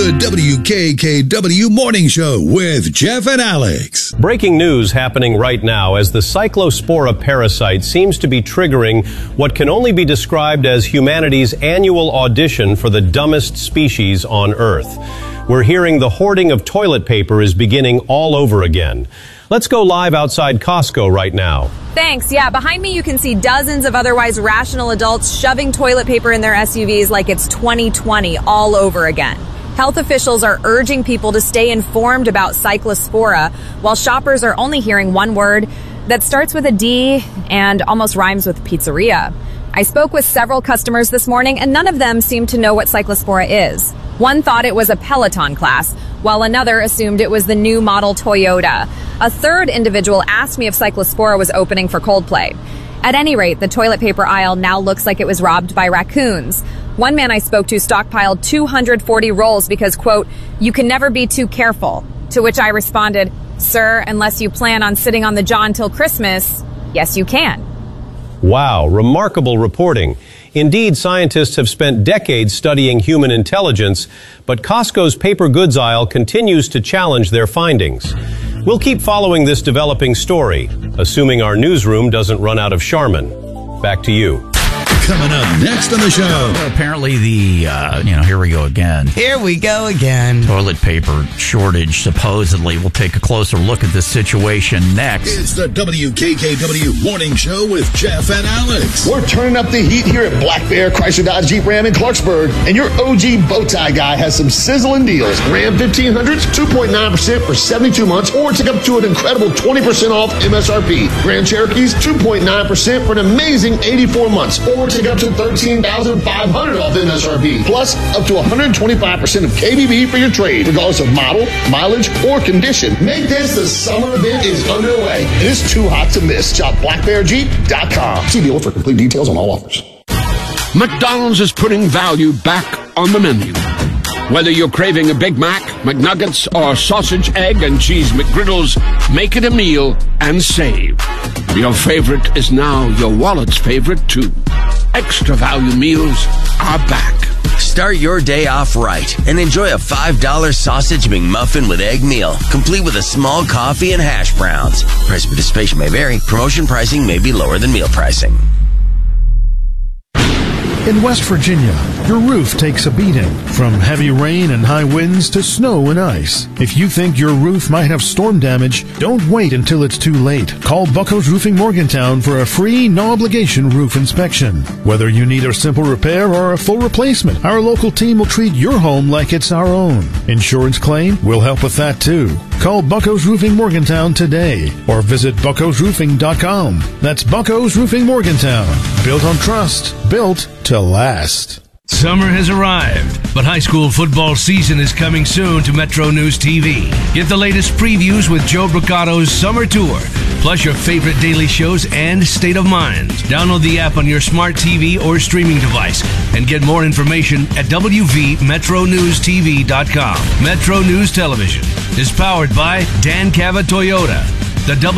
the WKKW Morning Show with Jeff and Alex. Breaking news happening right now as the Cyclospora parasite seems to be triggering what can only be described as humanity's annual audition for the dumbest species on Earth. We're hearing the hoarding of toilet paper is beginning all over again. Let's go live outside Costco right now. Thanks. Yeah, behind me you can see dozens of otherwise rational adults shoving toilet paper in their SUVs like it's 2020 all over again. Health officials are urging people to stay informed about Cyclospora, while shoppers are only hearing one word that starts with a D and almost rhymes with pizzeria. I spoke with several customers this morning, and none of them seemed to know what Cyclospora is. One thought it was a Peloton class, while another assumed it was the new model Toyota. A third individual asked me if Cyclospora was opening for Coldplay. At any rate, the toilet paper aisle now looks like it was robbed by raccoons. One man I spoke to stockpiled 240 rolls because, quote, "you can never be too careful." To which I responded, "Sir, unless you plan on sitting on the John till Christmas, yes, you can." Wow, remarkable reporting. Indeed, scientists have spent decades studying human intelligence, but Costco's paper goods aisle continues to challenge their findings. We'll keep following this developing story, assuming our newsroom doesn't run out of Charmin. Back to you. Coming up next on the show. Apparently here we go again. Here we go again. Toilet paper shortage, supposedly. We'll take a closer look at this situation next. It's the WKKW Morning Show with Jeff and Alex. We're turning up the heat here at Black Bear Chrysler Dodge Jeep Ram in Clarksburg, and your OG Bowtie guy has some sizzling deals. Ram 1500s, 2.9% for 72 months, or take up to an incredible 20% off MSRP. Grand Cherokees, 2.9% for an amazing 84 months, or take up to $13,500 off MSRP. Plus, up to 125% of KBB for your trade, regardless of model, mileage, or condition. Make this the summer event is underway. It is too hot to miss. Shop blackbearjeep.com. See dealer for complete details on all offers. McDonald's is putting value back on the menu. Whether you're craving a Big Mac, McNuggets, or sausage, egg, and cheese McGriddles, make it a meal and save. Your favorite is now your wallet's favorite, too. Extra value meals are back. Start your day off right and enjoy a $5 sausage McMuffin with egg meal, complete with a small coffee and hash browns. Price participation may vary. Promotion pricing may be lower than meal pricing. In West Virginia, your roof takes a beating, from heavy rain and high winds to snow and ice. If you think your roof might have storm damage, don't wait until it's too late. Call Bucko's Roofing Morgantown for a free, no-obligation roof inspection. Whether you need a simple repair or a full replacement, our local team will treat your home like it's our own. Insurance claim? We'll help with that too. Call Bucko's Roofing Morgantown today or visit buckosroofing.com. That's Bucko's Roofing Morgantown. Built on trust. Built to last. Summer has arrived, but high school football season is coming soon to Metro News TV. Get the latest previews with Joe Bricato's Summer Tour, plus your favorite daily shows and State of Mind. Download the app on your smart TV or streaming device and get more information at wvmetronewstv.com. Metro News Television is powered by Dan Cava Toyota, the